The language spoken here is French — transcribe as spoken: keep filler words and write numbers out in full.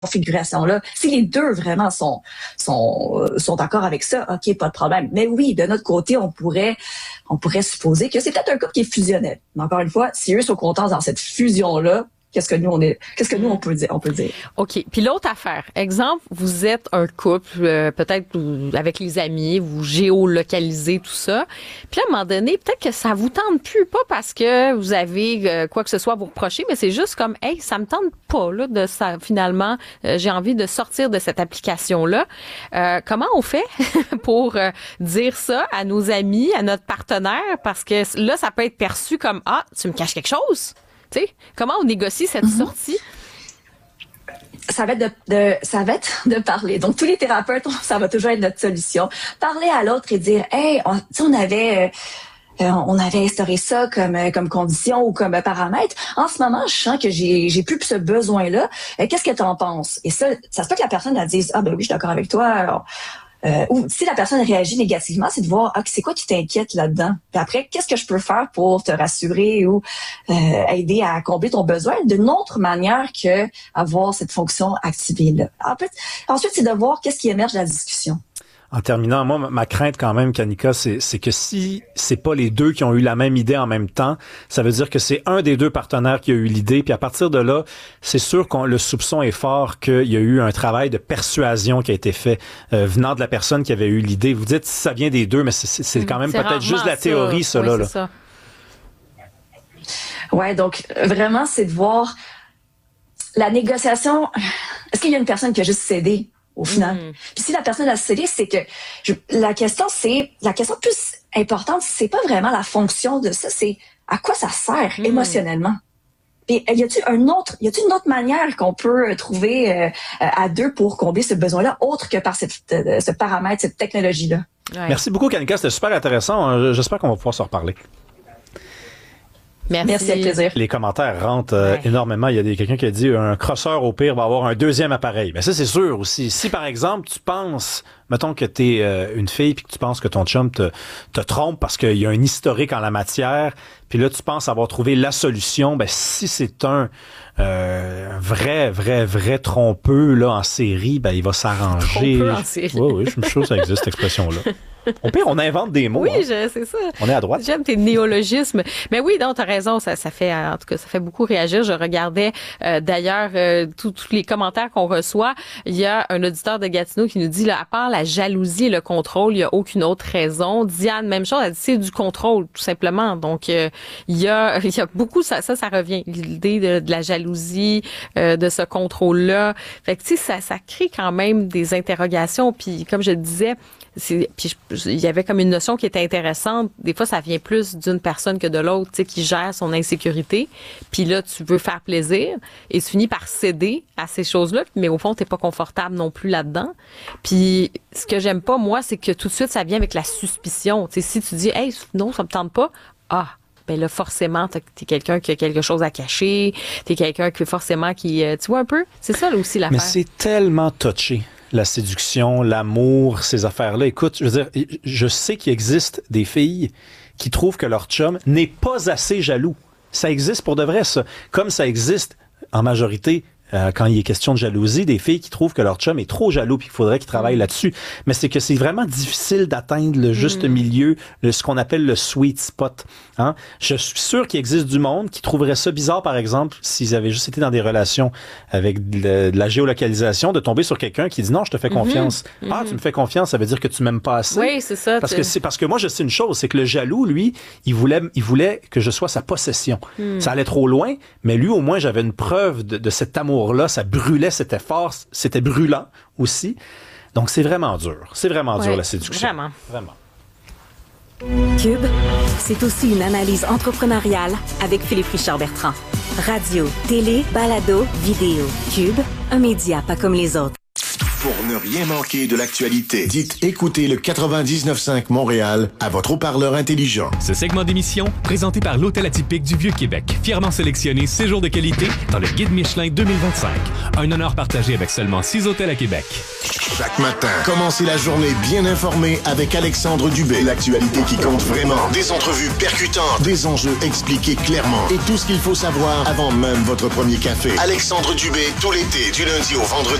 configuration-là. Si les deux vraiment sont sont sont d'accord avec ça, ok, pas de problème. Mais oui, de notre côté, on pourrait on pourrait supposer que c'est peut-être un couple qui est fusionnel. Mais encore une fois, si eux sont contents dans cette fusion-là, qu'est-ce que nous on est, qu'est-ce que nous on peut dire, on peut dire. OK. Puis l'autre affaire, exemple, vous êtes un couple, euh, peut-être avec les amis, vous géolocalisez tout ça. Puis à un moment donné, peut-être que ça vous tente plus, pas parce que vous avez euh, quoi que ce soit à vous reprocher, mais c'est juste comme, hey, ça me tente pas là de ça. Finalement, euh, j'ai envie de sortir de cette application-là. Euh, comment on fait pour euh, dire ça à nos amis, à notre partenaire, parce que là, ça peut être perçu comme, ah, tu me caches quelque chose. T'sais, comment on négocie cette mm-hmm. sortie? Ça va être de, de ça va être de parler. Donc tous les thérapeutes, ça va toujours être notre solution. Parler à l'autre et dire, hey, on, on avait euh, on avait instauré ça comme comme condition ou comme paramètre. En ce moment, je sens que j'ai j'ai plus ce besoin-là. Euh, qu'est-ce que tu en penses? Et ça, ça se peut que la personne elle dise, ah ben oui, je suis d'accord avec toi. Alors, Euh, ou si la personne réagit négativement, c'est de voir, ah, c'est quoi qui t'inquiète là-dedans? Puis après, qu'est-ce que je peux faire pour te rassurer ou euh, aider à combler ton besoin d'une autre manière que avoir cette fonction activée-là. En fait, ensuite, c'est de voir qu'est-ce qui émerge de la discussion. En terminant, moi, ma crainte quand même, Kanika, c'est, c'est que si c'est pas les deux qui ont eu la même idée en même temps, ça veut dire que c'est un des deux partenaires qui a eu l'idée, puis à partir de là, c'est sûr que le soupçon est fort qu'il y a eu un travail de persuasion qui a été fait euh, venant de la personne qui avait eu l'idée. Vous dites si ça vient des deux, mais c'est, c'est, c'est quand même c'est peut-être juste la théorie, ça, oui, là. C'est là. ça. Ouais, donc vraiment, c'est de voir la négociation. Est-ce qu'il y a une personne qui a juste cédé? Au final. Mmh. Puis si la personne a cédé, c'est que je, la question, c'est la question plus importante, c'est pas vraiment la fonction de ça, c'est à quoi ça sert mmh. émotionnellement. Puis y a-t-il un autre, y a-t-il une autre manière qu'on peut trouver euh, à deux pour combler ce besoin-là, autre que par cette, euh, ce paramètre, cette technologie-là. Ouais. Merci beaucoup, Kanika, c'était super intéressant. J'espère qu'on va pouvoir se reparler. Merci. Merci, avec plaisir. Les commentaires rentrent euh, ouais. énormément. Il y a des, quelqu'un qui a dit un crosseur au pire va avoir un deuxième appareil. Ben ça c'est sûr aussi. Si par exemple tu penses, mettons que t'es euh, une fille puis que tu penses que ton chum te, te trompe parce qu'il y a un historique en la matière, puis là tu penses avoir trouvé la solution, ben si c'est un euh, vrai, vrai, vrai trompeux là en série, ben il va s'arranger. Trompeux en série. Oui, oui, je suis sûr que ça existe cette expression-là. Au pire, on invente des mots. Oui, hein. je, c'est ça. On est à droite. J'aime tes néologismes. Mais oui, donc t'as raison, ça, ça fait, en tout cas, ça fait beaucoup réagir. Je regardais euh, d'ailleurs euh, tous les commentaires qu'on reçoit. Il y a un auditeur de Gatineau qui nous dit, là, à part la jalousie et le contrôle, il y a aucune autre raison. Diane, même chose, elle dit c'est du contrôle, tout simplement. Donc euh, il y a, il y a beaucoup ça, ça, ça revient. L'idée de, de la jalousie, euh, de ce contrôle-là. Fait que tu sais, ça, ça crée quand même des interrogations. Puis comme je le disais. C'est, puis il y avait comme une notion qui était intéressante. Des fois, ça vient plus d'une personne que de l'autre, tu sais, qui gère son insécurité. Puis là, tu veux faire plaisir et tu finis par céder à ces choses-là. Mais au fond, t'es pas confortable non plus là-dedans. Puis ce que j'aime pas, moi, c'est que tout de suite, ça vient avec la suspicion. Tu sais, si tu dis, hey, non, ça me tente pas. Ah. Ben là, forcément, t'es quelqu'un qui a quelque chose à cacher. T'es quelqu'un qui forcément qui, tu vois un peu. C'est ça là aussi l'affaire. Mais c'est tellement touché. La séduction, l'amour, ces affaires-là. Écoute, je veux dire, je sais qu'il existe des filles qui trouvent que leur chum n'est pas assez jaloux. Ça existe pour de vrai, ça. Comme ça existe en majorité euh, quand il est question de jalousie, des filles qui trouvent que leur chum est trop jaloux puis qu'il faudrait qu'ils travaillent mmh. là-dessus. Mais c'est que c'est vraiment difficile d'atteindre le juste mmh. milieu, le, ce qu'on appelle le sweet spot. Hein? Je suis sûr qu'il existe du monde qui trouverait ça bizarre, par exemple, s'ils avaient juste été dans des relations avec de, de la géolocalisation, de tomber sur quelqu'un qui dit non, je te fais confiance. Mmh. Ah, tu me fais confiance, ça veut dire que tu m'aimes pas assez. Oui, c'est ça. Parce que c'est parce que moi je sais une chose, c'est que le jaloux, lui, il voulait, il voulait que je sois sa possession. Mmh. Ça allait trop loin, mais lui au moins j'avais une preuve de, de cet amour. Là, ça brûlait, c'était fort, c'était brûlant aussi. Donc, c'est vraiment dur. C'est vraiment ouais, dur, la séduction. Vraiment. Vraiment. Cube, c'est aussi une analyse entrepreneuriale avec Philippe Richard-Bertrand. Radio, télé, balado, vidéo. Cube, un média pas comme les autres. Pour ne rien manquer de l'actualité, dites écoutez le quatre-vingt-dix-neuf cinq Montréal à votre haut-parleur intelligent. Ce segment d'émission, présenté par l'Hôtel Atypique du Vieux-Québec, fièrement sélectionné séjour de qualité dans le Guide Michelin deux mille vingt-cinq. Un honneur partagé avec seulement six hôtels à Québec. Chaque matin, commencez la journée bien informé avec Alexandre Dubé. L'actualité qui compte vraiment. Des entrevues percutantes, des enjeux expliqués clairement et tout ce qu'il faut savoir avant même votre premier café. Alexandre Dubé, tout l'été, du lundi au vendredi.